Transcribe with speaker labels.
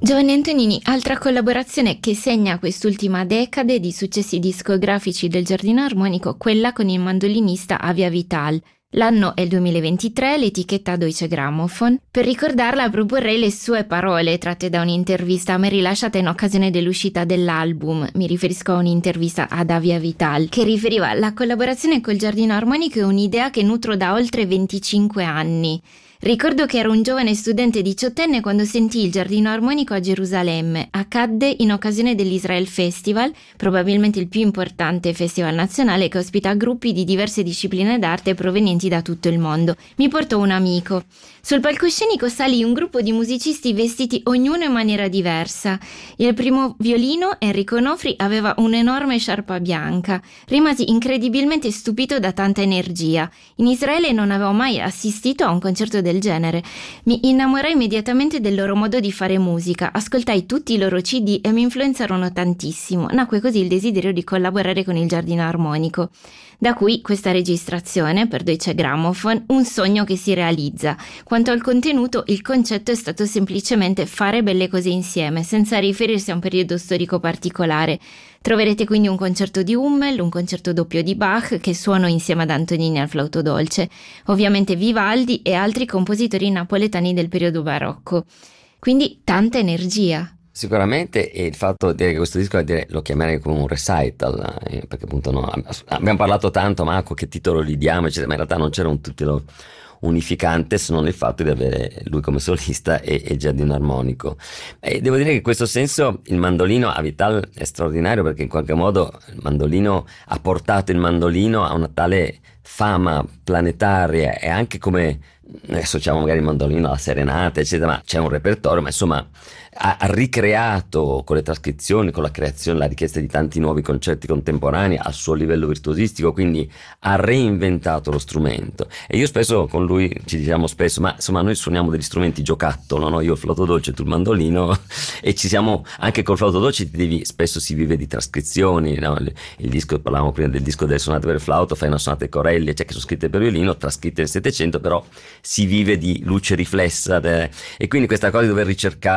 Speaker 1: Giovanni Antonini, altra collaborazione che segna quest'ultima decade di successi discografici del Giardino Armonico, quella con il mandolinista Avia Vital. L'anno è il 2023, l'etichetta Deutsche Grammophon. Per ricordarla proporrei le sue parole tratte da un'intervista a me rilasciata in occasione dell'uscita dell'album. Mi riferisco a un'intervista ad Avia Vital, che riferiva la collaborazione col Giardino Armonico è un'idea che nutro da oltre 25 anni. Ricordo che ero un giovane studente diciottenne quando sentii il Giardino Armonico a Gerusalemme. Accadde in occasione dell'Israel Festival, probabilmente il più importante festival nazionale che ospita gruppi di diverse discipline d'arte provenienti da tutto il mondo. Mi portò un amico. Sul palcoscenico salì un gruppo di musicisti vestiti ognuno in maniera diversa. Il primo violino, Enrico Onofri, aveva un'enorme sciarpa bianca. Rimasi incredibilmente stupito da tanta energia. In Israele non avevo mai assistito a un concerto del genere. Mi innamorai immediatamente del loro modo di fare musica, ascoltai tutti i loro CD e mi influenzarono tantissimo. Nacque così il desiderio di collaborare con il Giardino Armonico. Da qui questa registrazione per Deutsche Grammophon, un sogno che si realizza. Quanto al contenuto, il concetto è stato semplicemente fare belle cose insieme, senza riferirsi a un periodo storico particolare. Troverete quindi un concerto di Hummel, un concerto doppio di Bach che suono insieme ad Antonini al flauto dolce, ovviamente Vivaldi e altri compositori napoletani del periodo barocco. Quindi tanta energia.
Speaker 2: Sicuramente, e il fatto di che questo disco lo chiamerei come un recital, perché appunto no, abbiamo parlato tanto, ma che titolo gli diamo, eccetera, ma in realtà non c'era un titolo unificante se non il fatto di avere lui come solista e il Giardino Armonico. E devo dire che in questo senso il mandolino a Vital è straordinario, perché in qualche modo il mandolino ha portato il mandolino a una tale fama planetaria, e anche come associamo magari il mandolino alla serenata eccetera, ma c'è un repertorio, ma insomma ha ricreato con le trascrizioni, con la creazione, la richiesta di tanti nuovi concerti contemporanei al suo livello virtuosistico, quindi ha reinventato lo strumento. E io spesso con lui ci diciamo spesso, ma insomma noi suoniamo degli strumenti giocattolo, no? Io il flauto dolce, tu il mandolino, e ci siamo anche col flauto dolce, spesso si vive di trascrizioni, no? Il disco, parlavamo prima del disco delle sonate per il flauto, fai una sonata Corelli, cioè che sono scritte per violino, trascritte nel Settecento, però si vive di luce riflessa, e quindi questa cosa di dover ricercare